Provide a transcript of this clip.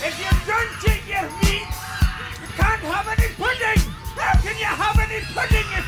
If you don't eat your meat, you can't have any pudding. How can you have any pudding if